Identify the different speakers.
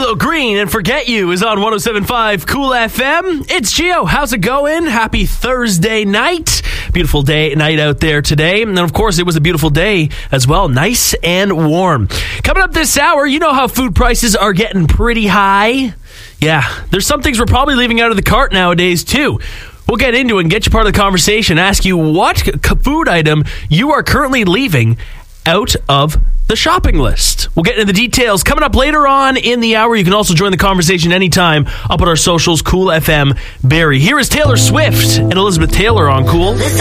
Speaker 1: CeeLo Green and Forget You is on 107.5 Cool FM. It's Gio. How's it going? Happy Thursday night. Beautiful night out there today. And of course, it was a beautiful day as well. Nice and warm. Coming up this hour, you know how food prices are getting pretty high. Yeah, there's some things we're probably leaving out of the cart nowadays too. We'll get into it and get you part of the conversation. Ask you what food item you are currently leaving out of the shopping list. We'll get into the details coming up later on in the hour. You can also join the conversation anytime up at our socials, Cool FM Barrie. Here is Taylor Swift and Elizabeth Taylor on Cool.